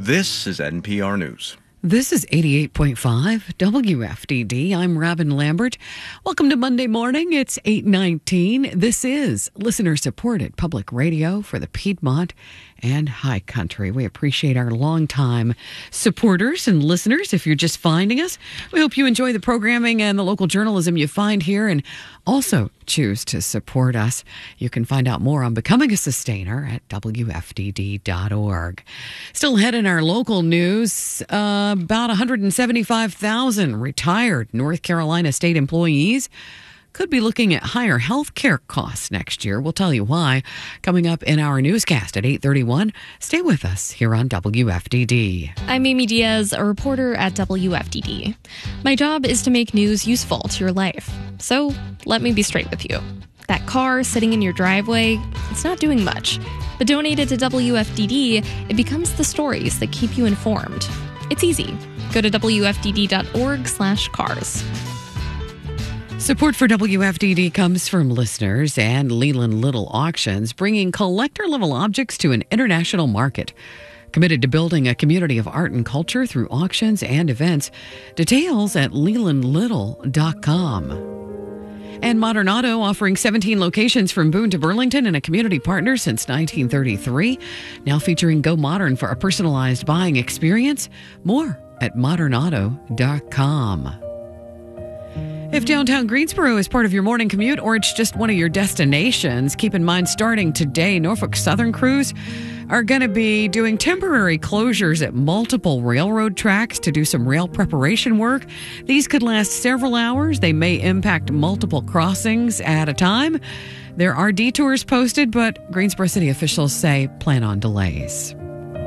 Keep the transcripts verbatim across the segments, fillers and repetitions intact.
This is N P R News. This is eighty-eight point five W F D D. I'm Robin Lambert. Welcome to Monday morning. It's eight nineteen. This is listener-supported public radio for the Piedmont and High Country. We appreciate our longtime supporters and listeners. If you're just finding us, we hope you enjoy the programming and the local journalism you find here and also choose to support us. You can find out more on becoming a sustainer at W F D D dot org. Still ahead in our local news, uh, about one hundred seventy-five thousand retired North Carolina state employees could be looking at higher health care costs next year. We'll tell you why coming up in our newscast at eight thirty-one. Stay with us here on W F D D. I'm Amy Diaz, a reporter at W F D D. My job is to make news useful to your life. So let me be straight with you. That car sitting in your driveway, it's not doing much. But donated to W F D D, it becomes the stories that keep you informed. It's easy. Go to W F D D dot org slash cars. Support for W F D D comes from listeners and Leland Little Auctions, bringing collector-level objects to an international market. Committed to building a community of art and culture through auctions and events. Details at leland little dot com. And Modern Auto, offering seventeen locations from Boone to Burlington and a community partner since nineteen thirty-three. Now featuring Go Modern for a personalized buying experience. More at modern auto dot com. If downtown Greensboro is part of your morning commute or it's just one of your destinations, keep in mind starting today, Norfolk Southern crews are going to be doing temporary closures at multiple railroad tracks to do some rail preparation work. These could last several hours. They may impact multiple crossings at a time. There are detours posted, but Greensboro City officials say plan on delays.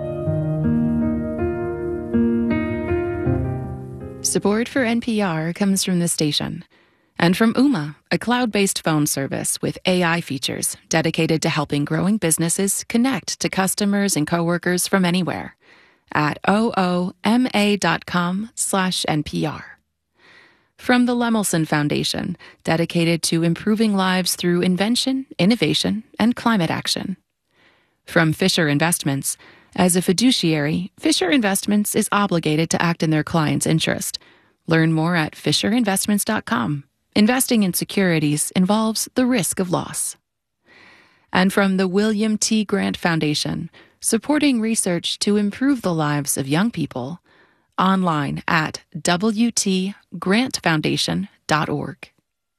Support for N P R comes from the station and from Ooma, a cloud-based phone service with A I features dedicated to helping growing businesses connect to customers and coworkers from anywhere at ooma dot com slash N P R. From the Lemelson Foundation, dedicated to improving lives through invention, innovation, and climate action. From Fisher Investments, as a fiduciary, Fisher Investments is obligated to act in their client's interest. Learn more at fisher investments dot com. Investing in securities involves the risk of loss. And from the William T. Grant Foundation, supporting research to improve the lives of young people, online at w t grant foundation dot org.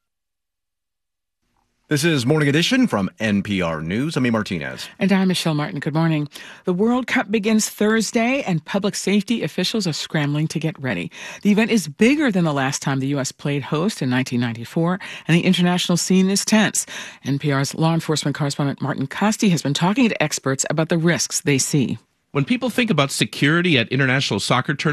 This is Morning Edition from N P R News. I'm E. Martinez. And I'm Michelle Martin. Good morning. The World Cup begins Thursday, and public safety officials are scrambling to get ready. The event is bigger than the last time the U S played host in nineteen ninety-four, and the international scene is tense. N P R's law enforcement correspondent Martin Costi has been talking to experts about the risks they see. When people think about security at international soccer tournaments,